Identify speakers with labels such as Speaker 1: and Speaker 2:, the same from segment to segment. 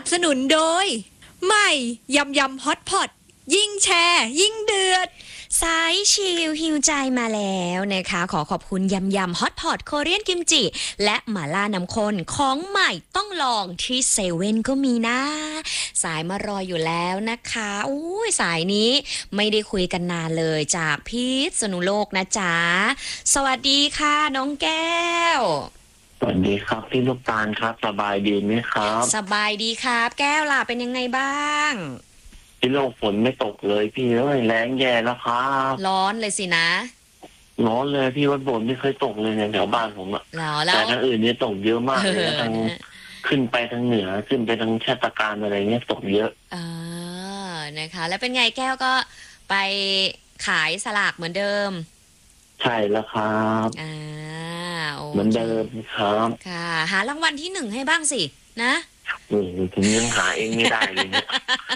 Speaker 1: บสนุนโดยใหม่ยำยำฮอตพอตยิ่งแชร์ยิ่งเดือด
Speaker 2: สายชิลฮิวใจมาแล้วนะคะขอขอบคุณยำยำฮอตพอตโคเรียนกิมจิและหม่าล่าน้ำข้นของใหม่ต้องลองที่เซเว่นก็มีนะสายมารออยู่แล้วนะคะอุ้ยสายนี้ไม่ได้คุยกันนานเลยจากพิษณุโลกนะจ๊ะสวัสดีค่ะน้องแก้ว
Speaker 3: สวัสดีครับพี่ลูกตาลครับสบายดีไหมครับ
Speaker 2: สบายดีครับแก้วล่ะเป็นยังไงบ้าง
Speaker 3: ที่โลกฝนไม่ตกเลยพี่เอ้ยแรงแย่แล้วครับ
Speaker 2: ร้อนเลยสินะ
Speaker 3: ร้อนเลยพี่วัดบนไม่เคยตกเลยเนี่ยแถวบ้านผมอะ
Speaker 2: แล้ว
Speaker 3: แต่ทางอื่นเนี่ยตกเยอะมากเลยทางขึ้นไปทางเหนือขึ้นไปทางชาติการอะไรเงี้ยตกเยอะ
Speaker 2: นะคะแล้วเป็นไงแก้วก็ไปขายสลากเหมือนเดิม
Speaker 3: ใช่แล้วครับเหมือนเดิมครับ
Speaker 2: ค่ะหารางวัลที่1ให้บ้างสินะ
Speaker 3: ผมยังหาเองไม่ได้เลยเนี่ย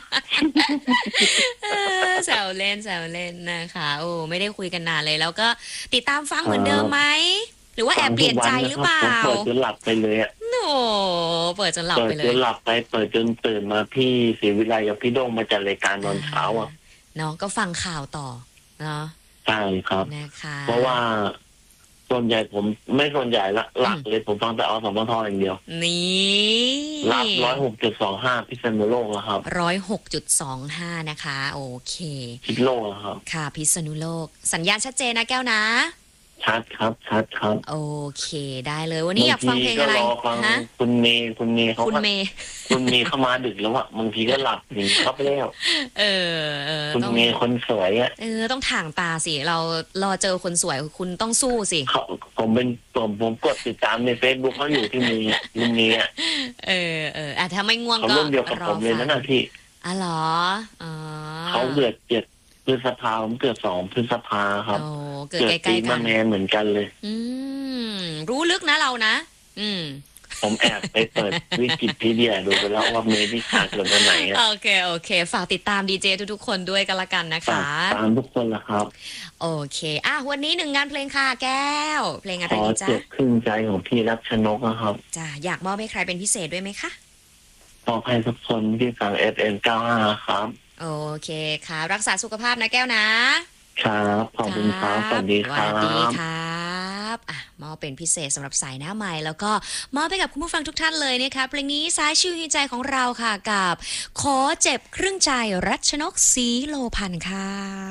Speaker 2: แซวเล่นนะคะโอ้ไม่ได้คุยกันนานเลยแล้วก็ติดตามฟังเหมือนเดิมไหมหรือว่าแอบเปลี่ยนใจหรือเปล่า
Speaker 3: เปิดจนหลับไปเลยอะ
Speaker 2: โอ้เปิดจนหลับไปเลย
Speaker 3: เปิดจนหลับไปเปิดจนตื่นมาพี่ศรีวิไลกับพี่โด่งมาจัดรายการตอนเช้าอ่ะ
Speaker 2: เนาะก็ฟังข่าวต่อเนาะ
Speaker 3: ใช่ครับ
Speaker 2: นะคะ
Speaker 3: เพราะว่าส่วนใหญ่ผมไม่ส่วนใหญ่ละหลักเลยผมฟังแต่อสมทอย่างเดียว
Speaker 2: นี่
Speaker 3: รับ106.25พิษณุโลกแล้วครับ
Speaker 2: 106.25นะคะโอเค
Speaker 3: พิษณุโลกครับ
Speaker 2: ค่ะพิษณุโลกสัญญาณชัดเจนนะแก้วนะ
Speaker 3: ชัดครับ
Speaker 2: โอเคได้เลยวันนี้อยากฟังเพลงอะไร
Speaker 3: ฮะคุณเมย์เขาคุณเมย์เข้ามาดึกแล้วอะบางทีก็หลับหนีเข้าไปแล้วคุณเมย์คนสวยอะ
Speaker 2: ต้องถ่างตาสิเรารอเจอคนสวยคุณต้องสู้สิ
Speaker 3: ผมกดติดตามใน Facebook เขาอยู่ที่มีคุณเมย์
Speaker 2: ถ้าไม่ง่วงก็
Speaker 3: เขารุ่นเดียวกับผมเลยนะพี่
Speaker 2: เหรอ
Speaker 3: เขาเกิด7 พฤษภาผมเกิด2 พฤษภาครับ
Speaker 2: เกิดใกล้ๆกัน
Speaker 3: เหมือนกันเลย
Speaker 2: รู้ลึกนะเรานะ
Speaker 3: ผมแอบไปเปิดวิกิพีเดียดูไปแล้วว่าเมดิคาเกิดวันไหน
Speaker 2: โอเคฝากติดตามดีเจทุกๆคนด้วยกันละกันนะคะ
Speaker 3: ตามทุกคนละครับ
Speaker 2: โอเควันนี้1 งานเพลงค่ะแก้วเพลงอะไรดีจ๊ะ
Speaker 3: ขอเจ็บครึ่งใจของพี่รักชนกนะครับ
Speaker 2: จ้ะอยากมอบให้ใครเป็นพิเศษด้วยไหมคะ
Speaker 3: มอบให้ทุกคนที่ฟัง FM95 ครับ
Speaker 2: โอเคค่ะรักษาสุขภาพนะแก้วนะ
Speaker 3: ครับขอบคุณครับสวัสดีครับ
Speaker 2: สวัสดีครับมอบเป็นพิเศษสำหรับสายหน้าใหม่แล้วก็มอบให้กับคุณผู้ฟังทุกท่านเลยนะคะเพลงนี้สายชิวใจของเราค่ะกับขอเจ็บครึ่งใจรัชนกศรีโลพันธ์ค่ะ